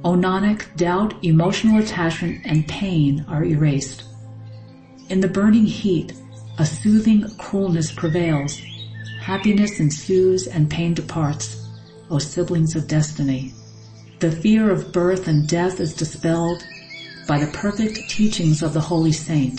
O Nanak, doubt, emotional attachment, and pain are erased. In the burning heat, a soothing coolness prevails. Happiness ensues and pain departs, O siblings of destiny. The fear of birth and death is dispelled by the perfect teachings of the holy saint.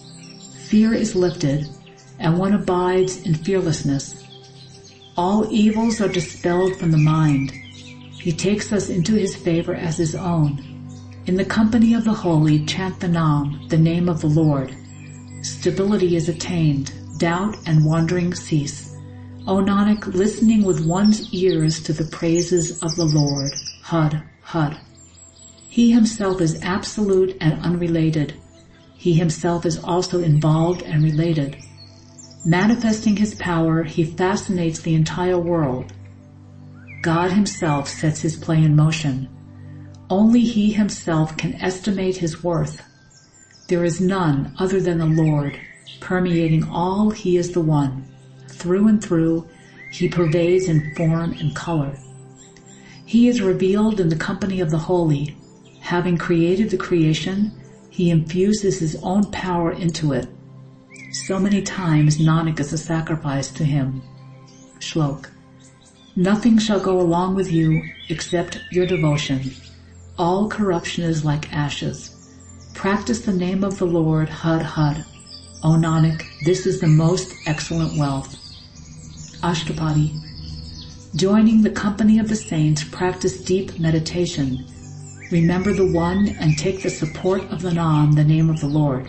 Fear is lifted, and one abides in fearlessness. All evils are dispelled from the mind. He takes us into his favor as his own. In the company of the holy, chant the Nam, the name of the Lord. Stability is attained, doubt and wandering cease. O Nanak, listening with one's ears to the praises of the Lord. Hud, Hud. He himself is absolute and unrelated. He himself is also involved and related. Manifesting his power, he fascinates the entire world. God himself sets his play in motion. Only he himself can estimate his worth. There is none other than the Lord. Permeating all, he is the one. Through and through, he pervades in form and color. He is revealed in the company of the holy. Having created the creation, he infuses his own power into it. So many times Nanak is a sacrifice to him. Shlok. Nothing shall go along with you except your devotion. All corruption is like ashes. Practice the name of the Lord, Hud Hud. O Nanak, this is the most excellent wealth. Ashtapadi. Joining the company of the saints, practice deep meditation. Remember the One and take the support of the Nam, the name of the Lord.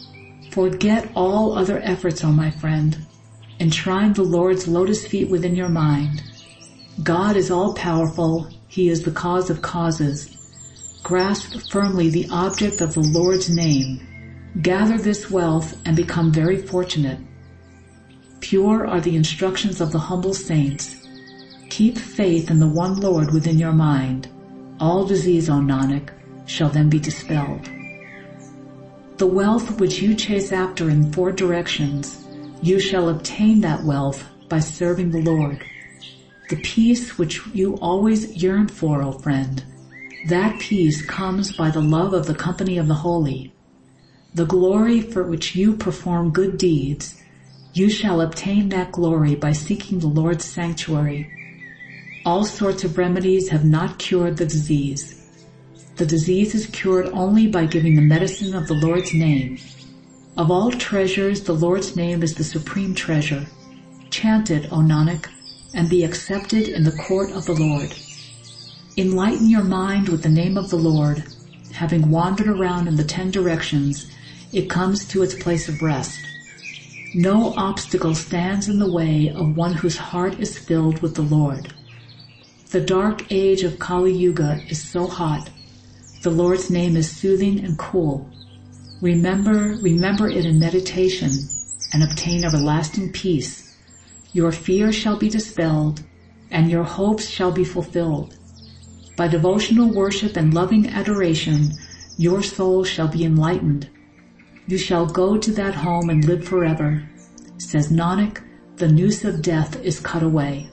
Forget all other efforts, O my friend. Enshrine the Lord's lotus feet within your mind. God is all-powerful. He is the cause of causes. Grasp firmly the object of the Lord's name. Gather this wealth and become very fortunate. Pure are the instructions of the humble saints. Keep faith in the one Lord within your mind. All disease, O Nanak, shall then be dispelled. The wealth which you chase after in 4 directions, you shall obtain that wealth by serving the Lord. The peace which you always yearn for, O friend, that peace comes by the love of the company of the holy. The glory for which you perform good deeds, you shall obtain that glory by seeking the Lord's sanctuary. All sorts of remedies have not cured the disease. The disease is cured only by giving the medicine of the Lord's name. Of all treasures, the Lord's name is the supreme treasure. Chant it, O Nanak, and be accepted in the court of the Lord. Enlighten your mind with the name of the Lord. Having wandered around in the 10 directions, it comes to its place of rest. No obstacle stands in the way of one whose heart is filled with the Lord. The dark age of Kali Yuga is so hot. The Lord's name is soothing and cool. Remember it in meditation and obtain everlasting peace. Your fear shall be dispelled, and your hopes shall be fulfilled. By devotional worship and loving adoration, your soul shall be enlightened. You shall go to that home and live forever. Says Nanak, the noose of death is cut away.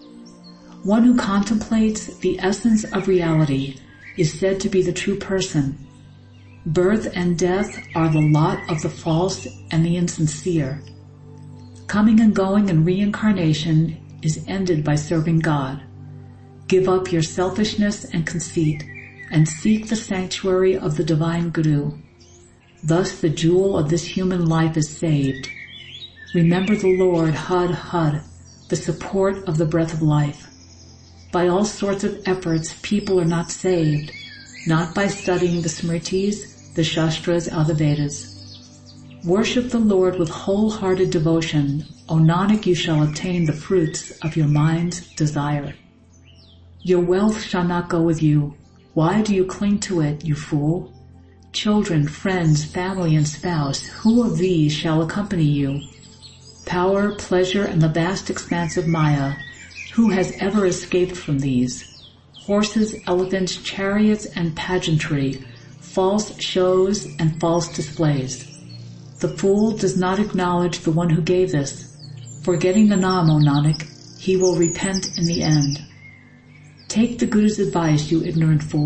One who contemplates the essence of reality is said to be the true person. Birth and death are the lot of the false and the insincere. Coming and going in reincarnation is ended by serving God. Give up your selfishness and conceit and seek the sanctuary of the divine Guru. Thus the jewel of this human life is saved. Remember the Lord, Hud Hud, the support of the breath of life. By all sorts of efforts, people are not saved, not by studying the Smritis, the Shastras, or the Vedas. Worship the Lord with wholehearted devotion. O Nanak, you shall obtain the fruits of your mind's desire. Your wealth shall not go with you. Why do you cling to it, you fool? Children, friends, family, and spouse, who of these shall accompany you? Power, pleasure, and the vast expanse of Maya, who has ever escaped from these? Horses, elephants, chariots, and pageantry, false shows and false displays. The fool does not acknowledge the one who gave this. Forgetting the Nam, O Nanak, he will repent in the end. Take the Guru's advice, you ignorant fool.